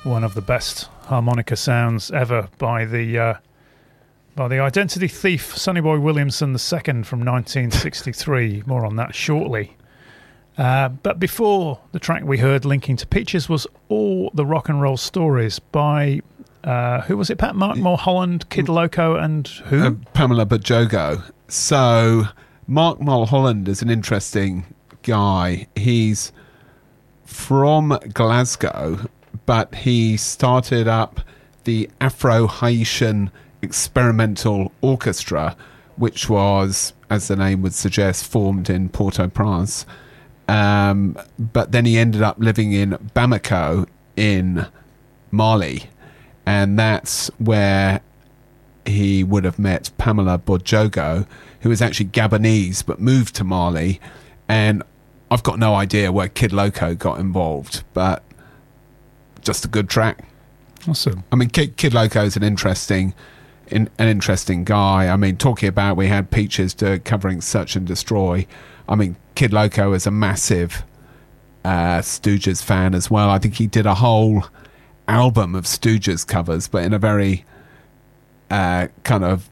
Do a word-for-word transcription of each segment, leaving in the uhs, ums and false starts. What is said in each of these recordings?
one of the best harmonica sounds ever by the uh, by the Identity Thief, Sonny Boy Williamson the second from nineteen sixty-three. More on that shortly. Uh, but before the track we heard linking to Peaches was All the Rock and Roll Stories by, uh, who was it, Pat? Mark Mulholland, Kid Loco, and who? Uh, Pamela Bodjogo. So Mark Mulholland is an interesting guy. He's from Glasgow, but he started up the Afro-Haitian Experimental Orchestra, which was, as the name would suggest, formed in Port-au-Prince. Um, but then he ended up living in Bamako in Mali, and that's where he would have met Pamela Bodjogo, who is actually Gabonese but moved to Mali. And I've got no idea where Kid Loco got involved, but just a good track. Awesome. I mean, Kid, Kid Loco is an interesting, in, an interesting guy. I mean, talking about we had Peaches to covering Search and Destroy. I mean, Kid Loco is a massive uh, Stooges fan as well. I think he did a whole album of Stooges covers, but in a very uh, kind of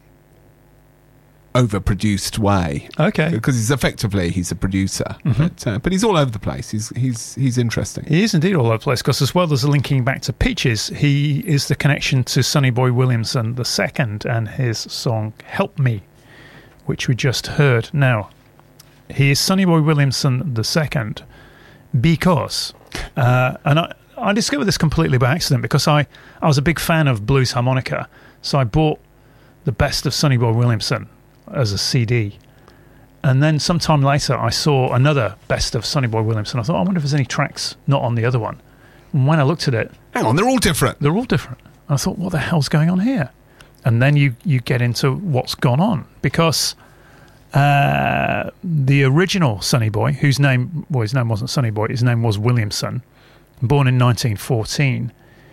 overproduced way. Okay. Because he's effectively he's a producer, mm-hmm. but uh, but he's all over the place. He's he's he's interesting. He is indeed all over the place. Because as well as linking back to Peaches, he is the connection to Sonny Boy Williamson the second and his song "Help Me," which we just heard. Now, he is Sonny Boy Williamson the second because, uh, and I, I discovered this completely by accident because I, I was a big fan of blues harmonica, so I bought the best of Sonny Boy Williamson as a C D. And then sometime later I saw another best of Sonny Boy Williamson. I thought, I wonder if there's any tracks not on the other one. And when I looked at it... Hang on, they're all different. They're all different. I thought, what the hell's going on here? And then you, you get into what's gone on. Because uh, the original Sonny Boy, whose name... Well, his name wasn't Sonny Boy. His name was Williamson. Born in nineteen fourteen.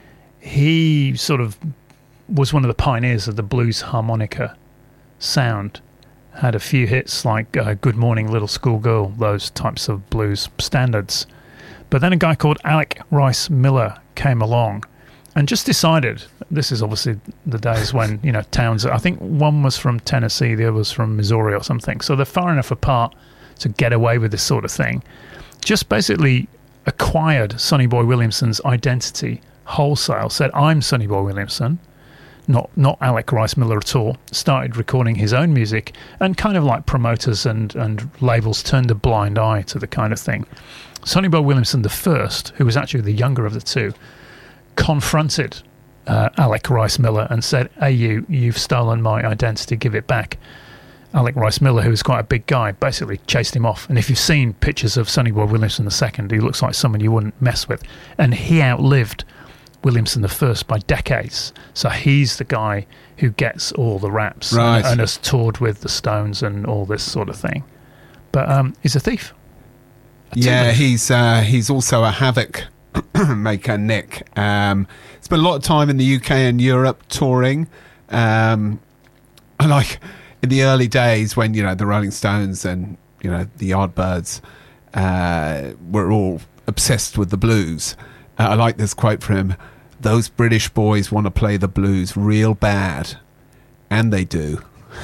He sort of was one of the pioneers of the blues harmonica sound. Had a few hits like uh, Good Morning Little Schoolgirl, those types of blues standards. But then a guy called Alec Rice Miller came along and just decided, this is obviously the days when, you know, towns, I think one was from Tennessee, the other was from Missouri or something, so they're far enough apart to get away with this sort of thing. Just basically acquired Sonny Boy Williamson's identity wholesale, said, I'm Sonny Boy Williamson, not not Alec Rice Miller at all, started recording his own music, and kind of like promoters and, and labels turned a blind eye to the kind of thing. Sonny Boy Williamson the first, who was actually the younger of the two, confronted uh, Alec Rice Miller and said, hey, you, you've stolen my identity, give it back. Alec Rice Miller, who was quite a big guy, basically chased him off. And if you've seen pictures of Sonny Boy Williamson the second, he looks like someone you wouldn't mess with. And he outlived Williamson the first by decades, so he's the guy who gets all the raps, right, and, and has toured with the Stones and all this sort of thing. But um, he's a thief. Yeah, he's uh, he's also a havoc maker, Nick. Um, spent a lot of time in the U K and Europe touring. Um, like in the early days when, you know, the Rolling Stones and, you know, the Yardbirds uh, were all obsessed with the blues. Uh, I like this quote from him. Those British boys want to play the blues real bad. And they do.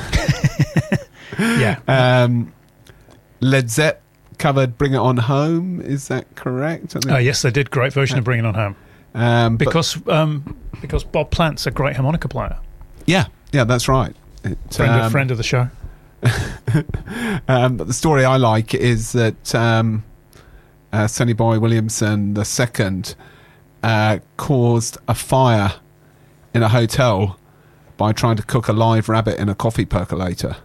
Yeah. Um, Led Zepp covered Bring It On Home. Is that correct? Oh, yes, they did. Great version of Bring It On Home. Um, because um, because Bob Plant's a great harmonica player. Yeah, yeah, that's right. It, friend, um, of, friend of the show. um, but the story I like is that... Um, Uh, Sonny Boy Williamson the second uh, caused a fire in a hotel by trying to cook a live rabbit in a coffee percolator.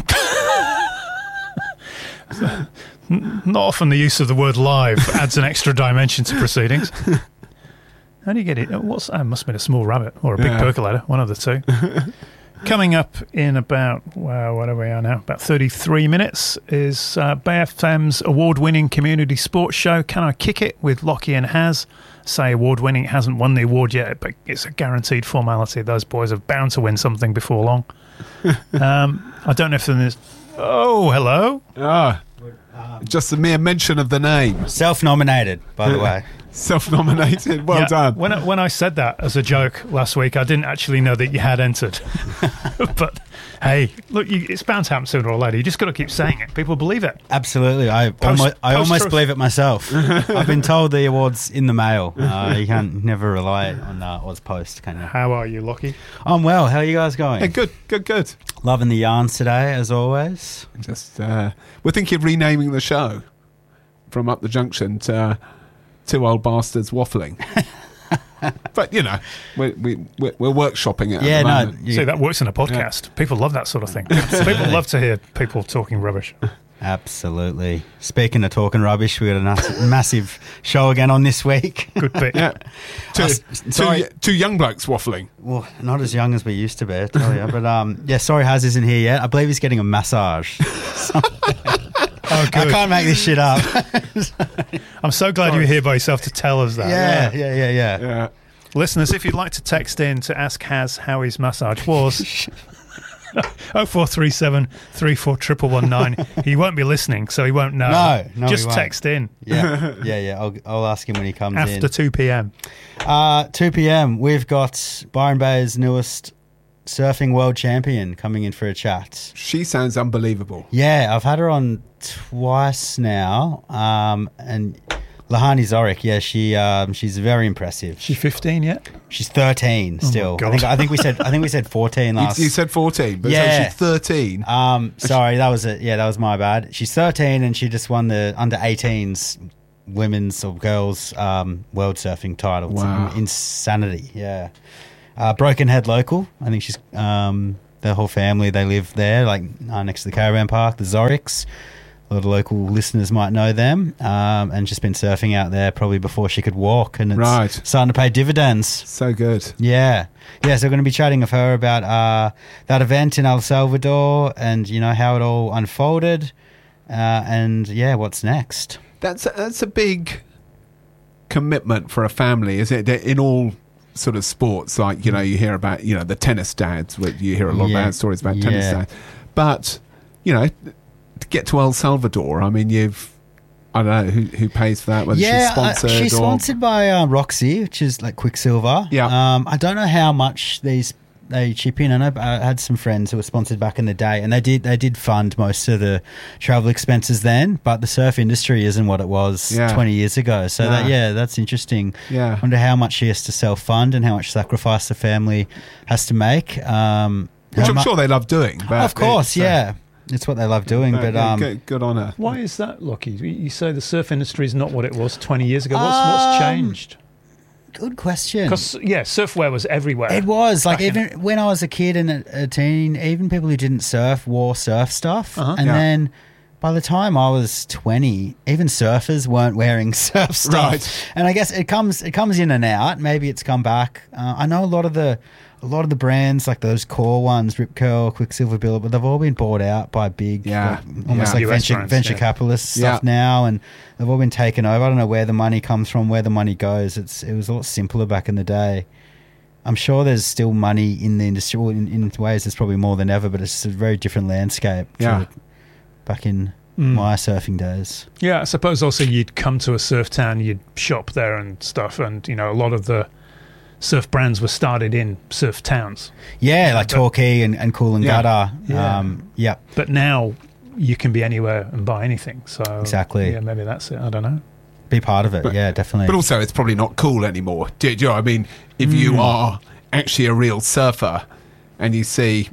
Not often the use of the word live adds an extra dimension to proceedings. How do you get it? What's that? Must have been a small rabbit or a big yeah. percolator, one of the two. Coming up in about, well, what are we on now? About thirty-three minutes is uh, Bay F M's award-winning community sports show, Can I Kick It, with Lockie and Haz. Say award-winning, it hasn't won the award yet, but it's a guaranteed formality. Those boys are bound to win something before long. um, I don't know if there's... Oh, hello. Ah, just the mere mention of the name. Self-nominated, by the way. Self-nominated. Well Yeah, done. When I, when I said that as a joke last week, I didn't actually know that you had entered. But hey, look, you, it's bound to happen sooner or later. You just got to keep saying it. People believe it. Absolutely. I Post- almost, I almost post-truth. believe it myself. I've been told the award's in the mail. Uh, you can't never rely on uh, Oz Post, can you? How are you, Lockie? I'm well. How are you guys going? Yeah, good, good, good. Loving the yarns today, as always. Just uh, we're thinking of renaming the show from Up the Junction to uh, Two Old Bastards Waffling. But you know, we, we we're, we're workshopping it. Yeah, at the no. moment. you- See, that works in a podcast. People love that sort of thing. People love to hear people talking rubbish. Absolutely. Speaking of talking rubbish, we got a nas- massive show again on this week. Good bit. Yeah, two, Uh, s- sorry. two, two young blokes waffling. Well, not as young as we used to be, I tell you. But um, yeah, sorry, Haz isn't here yet. I believe he's getting a massage. Oh, I good. can't make this shit up. I'm so glad you were here by yourself to tell us that. yeah, yeah, yeah, yeah. Yeah. Listeners, if you'd like to text in to ask Haz how his massage was, oh four three seven, three four one one one nine. He won't be listening, so he won't know. No, no, Just he won't. text in Yeah, yeah, yeah. I'll, I'll ask him when he comes in. after two p.m. Uh, two p.m. We've got Byron Bay's newest surfing world champion coming in for a chat. She sounds unbelievable. Yeah, I've had her on twice now. Um, and Lahani Zorik, yeah, she um, she's very impressive. She fifteen yet? She's thirteen still. God. I think I think we said I think we said fourteen You, last. you said fourteen, but Yeah. so she's thirteen. Um, sorry, that was it. Yeah, that was my bad. She's thirteen and she just won the under eighteens women's or girls um, world surfing title. It's Wow. insanity. Yeah. Uh, Broken Head local. I think she's um, the whole family. They live there, like uh, next to the caravan park. The Zorics. A lot of local listeners might know them, um, and just been surfing out there probably before she could walk, and it's Right. starting to pay dividends. So good. Yeah. Yeah, so we're going to be chatting with her about uh, that event in El Salvador and, you know, how it all unfolded uh, and, yeah, what's next. That's a, that's a big commitment for a family, is it? In all sort of sports, like, you know, you hear about, you know, the tennis dads, where you hear a lot Yeah. about stories about tennis Yeah. dads. But, you know, to get to El Salvador, I mean, you've, I don't know, who, who pays for that, whether yeah, she's sponsored uh, she's or... sponsored by uh, Roxy, which is like Quicksilver. Yeah. Um, I don't know how much these they chip in. I know I had some friends who were sponsored back in the day, and they did they did fund most of the travel expenses then. But the surf industry isn't what it was Yeah. twenty years ago. So that No. yeah, that's interesting. Yeah. I wonder how much she has to self fund and how much sacrifice the family has to make. Um, Which how I'm mu- sure they love doing. But of course, it's, uh, yeah, it's what they love doing. no, But yeah, um, good, good on her. Why is that, Lockie? You you say the surf industry is not what it was twenty years ago. What's, Um, what's changed? good question. Because, yeah, surfwear was everywhere. It was like Back in- even when I was a kid and a, a teen, even people who didn't surf wore surf stuff, Uh-huh. and Yeah. then by the time I was twenty, even surfers weren't wearing surf stuff. Right. And I guess it comes it comes in and out. Maybe it's come back. Uh, I know a lot of the a lot of the brands like those core ones, Rip Curl, Quicksilver Billet, but they've all been bought out by big, Yeah. like, almost Yeah. like U S venture brands, venture yeah. capitalist stuff Yeah. now, and they've all been taken over. I don't know where the money comes from, where the money goes. It's it was a lot simpler back in the day. I'm sure there's still money in the industry. Well, in, in ways, there's probably more than ever, but it's just a very different landscape. to Yeah. back in Mm. my surfing days. Yeah, I suppose also you'd come to a surf town, you'd shop there and stuff, and, you know, a lot of the surf brands were started in surf towns. Yeah, like but- Torquay and, and Cool and Yeah. Gutter. Yeah. Um, yeah, But now you can be anywhere and buy anything. So Exactly. Yeah, maybe that's it. I don't know. be part of it. But- yeah, definitely. But also, it's probably not cool anymore. Do, do you know what I mean? If you Mm. are actually a real surfer and you see,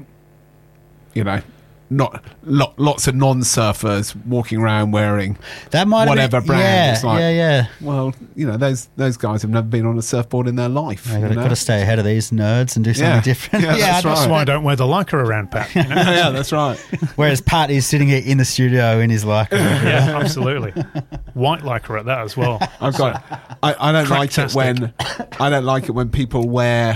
you know, not lo- lots of non-surfers walking around wearing, that might whatever have been, brand, Yeah, it's like- yeah, yeah. well, you know, those those guys have never been on a surfboard in their life. I you gotta, know? gotta stay ahead of these nerds and do something Yeah. different. Yeah, that's That's right. why I don't wear the lycra around Pat. You know? yeah, that's right. Whereas Pat is sitting here in the studio in his lycra. Yeah, absolutely. White lycra at that as well. I've got. I, I don't like it Cracktastic. when I don't like it when people wear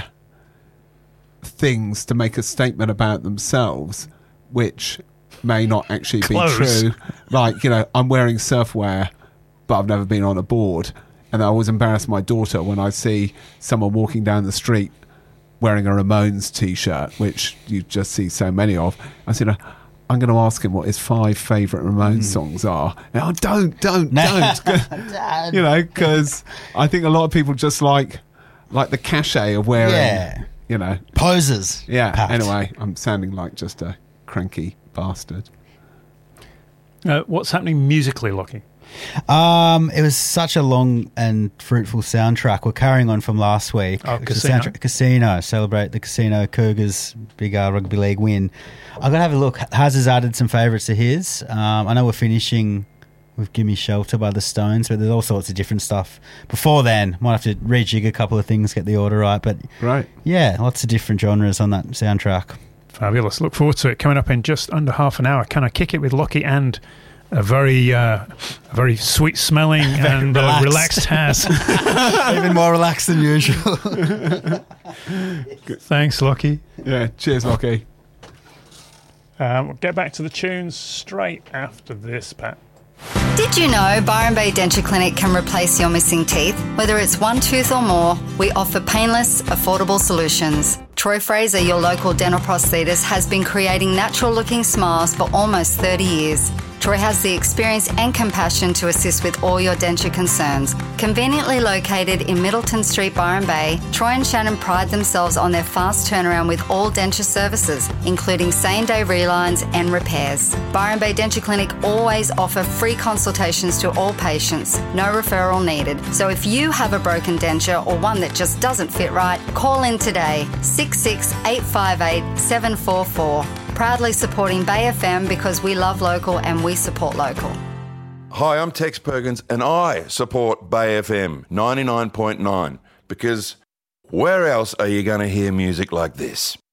things to make a statement about themselves, which may not actually be Clothes. true. Like, you know, I'm wearing surfwear, but I've never been on a board, and I always embarrass my daughter when I see someone walking down the street wearing a Ramones t-shirt, which you just see so many of. I said, I'm going to ask him what his five favourite Ramones songs are. No, don't, don't, don't. You know, because I think a lot of people just like like the cachet of wearing, Yeah. you know. Poses. Yeah, Pat. anyway, I'm sounding like just a cranky bastard. Uh, what's happening musically, Lockie? Um, it was such a long and fruitful soundtrack. We're carrying on from last week. Oh, which is Casino. soundtrack- Casino. Celebrate the Casino Cougars' big uh, rugby league win. I'm going to have a look. Haz has added some favourites of his. Um, I know we're finishing with Gimme Shelter by the Stones, but there's all sorts of different stuff. Before then, might have to rejig a couple of things, get the order right. But Right. yeah, lots of different genres on that soundtrack. Fabulous. Look forward to it. Coming up in just under half an hour. Can I kick it with Lockie and a very, uh, a very sweet-smelling and uh, relaxed. relaxed Haz? Even more relaxed than usual. Thanks, Lockie. Yeah, cheers, Lockie. Um, we'll get back to the tunes straight after this, Pat. Did you know Byron Bay Denture Clinic can replace your missing teeth? Whether it's one tooth or more, we offer painless, affordable solutions. Troy Fraser, your local dental prosthetist, has been creating natural-looking smiles for almost thirty years. Troy has the experience and compassion to assist with all your denture concerns. Conveniently located in Middleton Street, Byron Bay, Troy and Shannon pride themselves on their fast turnaround with all denture services, including same-day relines and repairs. Byron Bay Denture Clinic always offer free consultations to all patients, no referral needed. So if you have a broken denture or one that just doesn't fit right, call in today, six six eight five eight seven four four. Proudly supporting Bay F M because we love local and we support local. Hi, I'm Tex Perkins and I support Bay F M ninety-nine point nine because where else are you going to hear music like this?